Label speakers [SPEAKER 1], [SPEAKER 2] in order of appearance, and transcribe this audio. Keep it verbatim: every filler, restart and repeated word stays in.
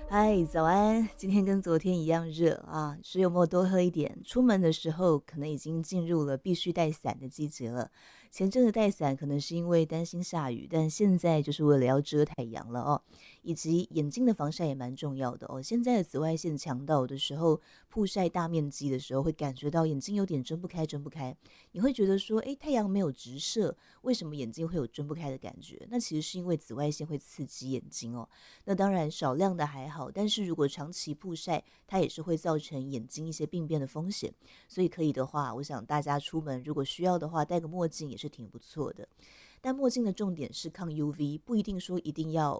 [SPEAKER 1] 嗨，早安！今天跟昨天一样热啊，水有没有多喝一点？出门的时候可能已经进入了必须带伞的季节了。前阵子带伞可能是因为担心下雨，但现在就是为了要遮太阳了哦。以及眼睛的防晒也蛮重要的哦。现在的紫外线强到的时候，曝晒大面积的时候，会感觉到眼睛有点睁不开，睁不开。你会觉得说，诶，太阳没有直射，为什么眼睛会有睁不开的感觉？那其实是因为紫外线会刺激眼睛哦。那当然少量的还好，但是如果长期曝晒，它也是会造成眼睛一些病变的风险。所以可以的话，我想大家出门如果需要的话，戴个墨镜也是挺不错的。但墨镜的重点是抗 U V，不一定说一定要